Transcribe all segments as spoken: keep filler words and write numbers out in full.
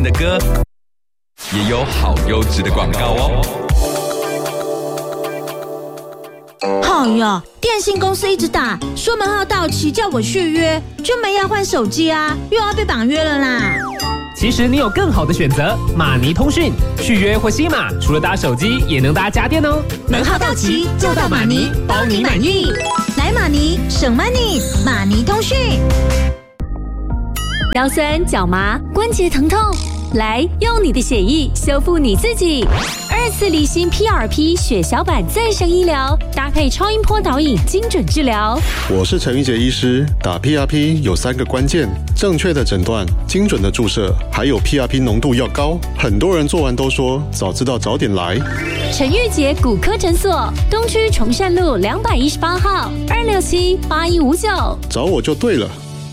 的歌，也有好优质的广告哦。 好呀，电信公司一直打，说门号到期叫我续约，就没要换手机啊，又要被绑约了啦。 其实你有更好的选择，马尼通讯续约或新码，除了搭手机，也能搭家电哦。 门号到期就到马尼，包你满意。来马尼省 money， 马尼通讯。 腰酸脚麻、关节疼痛，来用你的血液修复你自己。二次离心 P R P 血小板再生医疗，搭配超音波导引精准治疗。 我是陈玉杰医师，打 P R P 有三个关键：正确的诊断、精准的注射，还有 P R P 浓度要高。很多人做完都说早知道早点来。 陈玉杰骨科诊所，东区崇善路两百一十八号，二六七八一五九， 找我就对了。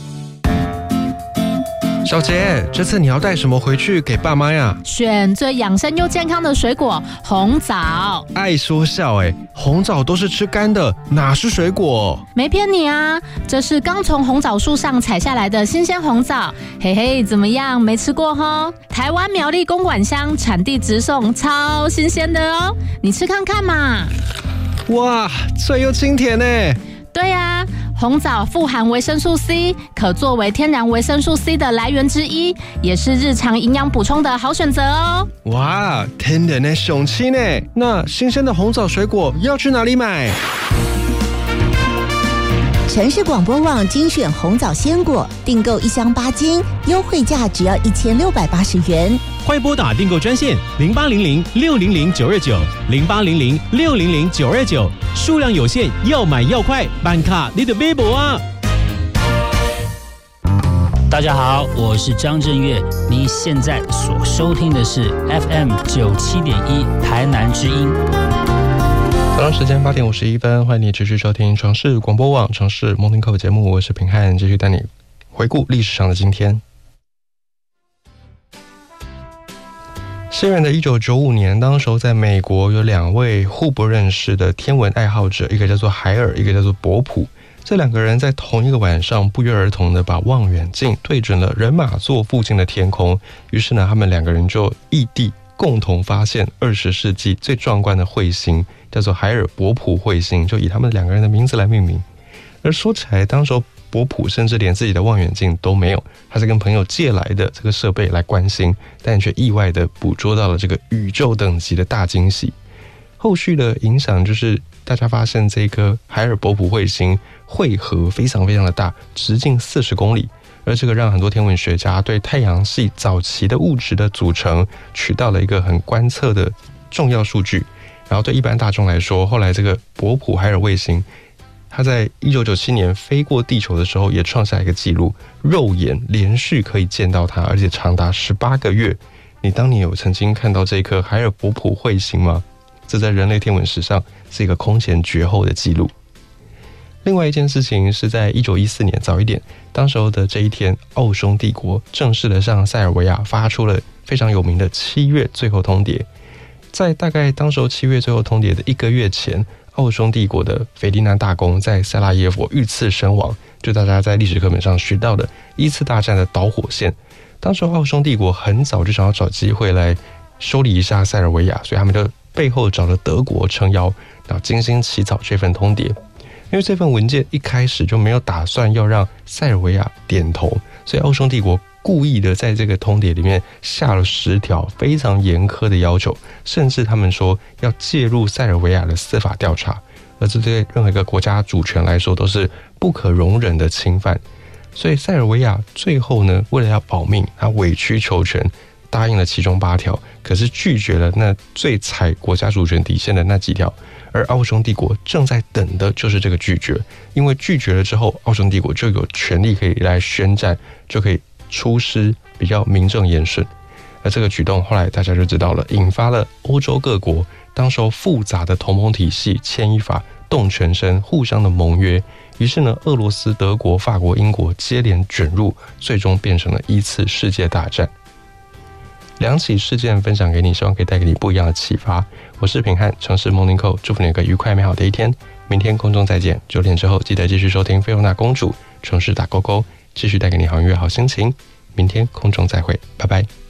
小杰，这次你要带什么回去给爸妈呀？ 选最养生又健康的水果红枣。 爱说笑哎，红枣都是吃干的，哪是水果？ 没骗你啊，这是刚从红枣树上采下来的新鲜红枣。嘿嘿，怎么样？没吃过吼？台湾苗栗公馆乡产地直送，超新鲜的哦，你吃看看嘛。 哇，脆又清甜哎。 对啊，红枣富含维生素 C， 可作为天然维生素 C 的来源之一，也是日常营养补充的好选择哦。 哇，天然的雄青呢？那新鲜的红枣水果要去哪里买？ 城市广播网精选红枣鲜果，订购一箱八斤，优惠价只要一千六百八十元。 快拨打订购专线零八零零六零零九二九零八零零六零零九二九，数量有限，要买要快，办卡你的微博啊！ 大家好，我是张震岳，你现在所收听的是 F M 九七点一台南之音。 早上时间八点五十一分，欢迎你持续收听城市广播网城市 Morning Call 节目，我是平汉，继续带你回顾历史上的今天。西元的一九九五年，当时候在美国有两位互不认识的天文爱好者，一个叫做海尔，一个叫做博普。这两个人在同一个晚上不约而同的把望远镜对准了人马座附近的天空，于是呢，他们两个人就异地共同发现二十世纪最壮观的彗星，叫做海尔博普彗星，就以他们两个人的名字来命名。而说起来，当时候博普甚至连自己的望远镜都没有，他是跟朋友借来的这个设备来观星，但却意外的捕捉到了这个宇宙等级的大惊喜。后续的影响就是大家发现这个海尔博普彗星汇合非常非常的大，直径四十公里，而这个让很多天文学家对太阳系早期的物质的组成取到了一个很观测的重要数据。然后对一般大众来说，后来这个博普海尔卫星他在一九九七年飞过地球的时候也创下一个纪录，肉眼连续可以见到它，而且长达十八个月。你当年有曾经看到这颗海尔博普彗星吗？这在人类天文史上是一个空前绝后的纪录。另外一件事情是在一九一四年早一点，当时候的这一天，奥匈帝国正式的向塞尔维亚发出了非常有名的七月最后通牒。在大概当时候七月最后通牒的一个月前，奥匈帝国的斐迪南大公在塞拉耶夫遇刺身亡，就大家在历史课本上学到的一次大战的导火线。当时奥匈帝国很早就想要找机会来修理一下塞尔维亚，所以他们就背后找了德国撑腰，然后精心起草这份通牒。因为这份文件一开始就没有打算要让塞尔维亚点头，所以奥匈帝国故意的在这个通牒里面下了十条非常严苛的要求，甚至他们说要介入塞尔维亚的司法调查，而这对任何一个国家主权来说都是不可容忍的侵犯。所以塞尔维亚最后呢，为了要保命，他委曲求全，答应了其中八条，可是拒绝了那最踩国家主权底线的那几条。而奥匈帝国正在等的就是这个拒绝，因为拒绝了之后，奥匈帝国就有权利可以来宣战，就可以出师，比较名正言顺。而这个举动后来大家就知道了，引发了欧洲各国当时候复杂的同盟体系牵一发动全身，互相的盟约。于是呢，俄罗斯、德国、法国、英国接连卷入，最终变成了一次世界大战。两起事件分享给你，希望可以带给你不一样的启发。我是平汉，城市 Morning Call， 祝福你有个愉快美好的一天。明天空中再见，九点之后记得继续收听菲欧娜公主城市打勾勾，继续带给你好音乐好心情。明天空中再会，拜拜。